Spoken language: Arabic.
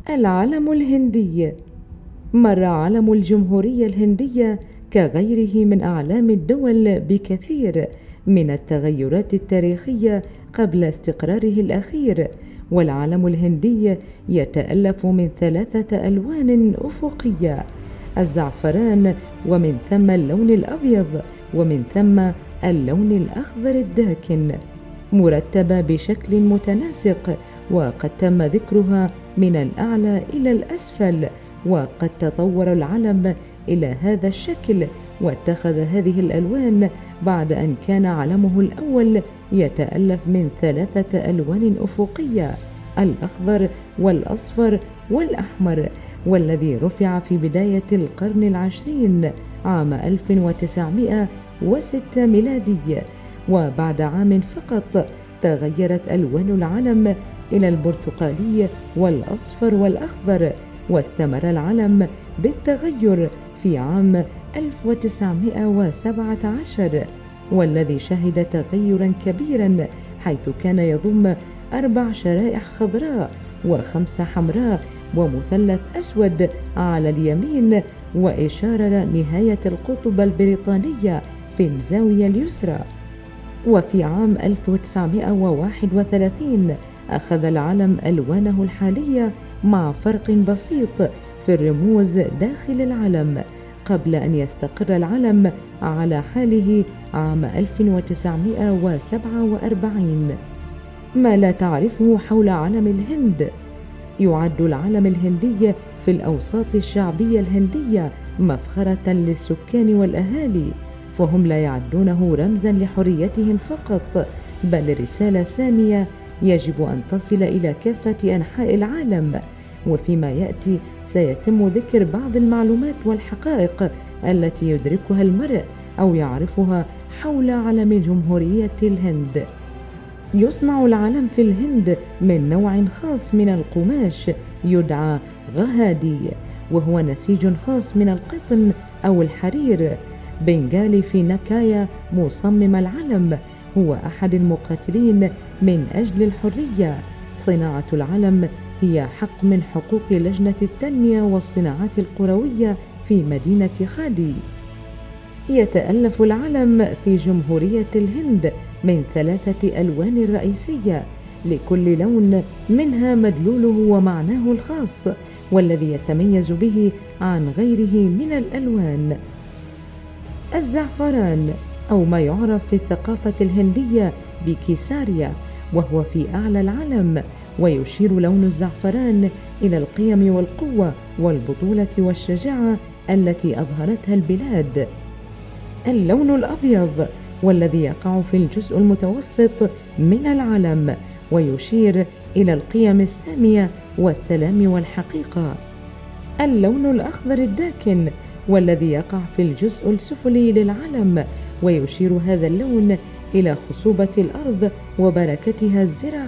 العلم الهندي. مر علم الجمهورية الهندية كغيره من أعلام الدول بكثير من التغيرات التاريخية قبل استقراره الأخير، والعلم الهندي يتألف من 3 ألوان أفقية: الزعفران، ومن ثم اللون الأبيض، ومن ثم اللون الأخضر الداكن، مرتبة بشكل متناسق، وقد تم ذكرها من الأعلى إلى الأسفل. وقد تطور العلم إلى هذا الشكل واتخذ هذه الألوان بعد أن كان علمه الأول يتألف من 3 ألوان أفقية: الأخضر والأصفر والأحمر، والذي رفع في بداية القرن العشرين عام 1906 ميلادي. وبعد عام فقط تغيرت ألوان العلم إلى البرتقالي والأصفر والأخضر، واستمر العلم بالتغير في عام 1917، والذي شهد تغيرا كبيرا، حيث كان يضم 4 شرائح خضراء و5 حمراء ومثلث أسود على اليمين، وإشارة نهاية القطب البريطانية في الزاوية اليسرى. وفي عام 1931 أخذ العلم ألوانه الحالية مع فرق بسيط في الرموز داخل العلم، قبل أن يستقر العلم على حاله عام 1947. ما لا تعرفه حول علم الهند: يعد العلم الهندي في الأوساط الشعبية الهندية مفخرة للسكان والأهالي، فهم لا يعدونه رمزا لحريتهم فقط، بل رسالة سامية يجب أن تصل إلى كافة أنحاء العالم. وفيما يأتي سيتم ذكر بعض المعلومات والحقائق التي يدركها المرء أو يعرفها حول علم جمهورية الهند. يصنع العلم في الهند من نوع خاص من القماش يدعى غهادي، وهو نسيج خاص من القطن أو الحرير. بنغالي في نكايا مصمم العلم هو أحد المقاتلين من أجل الحرية. صناعة العلم هي حق من حقوق لجنة التنمية والصناعات القروية في مدينة خادي. يتألف العلم في جمهورية الهند من 3 ألوان رئيسية، لكل لون منها مدلوله ومعناه الخاص، والذي يتميز به عن غيره من الألوان. الزعفران، أو ما يعرف في الثقافة الهندية بكيساريا، وهو في أعلى العلم، ويشير لون الزعفران إلى القيم والقوة والبطولة والشجاعة التي أظهرتها البلاد. اللون الأبيض، والذي يقع في الجزء المتوسط من العلم، ويشير إلى القيم السامية والسلام والحقيقة. اللون الأخضر الداكن، والذي يقع في الجزء السفلي للعلم، ويشير هذا اللون إلى خصوبة الأرض وبركتها الزراعية.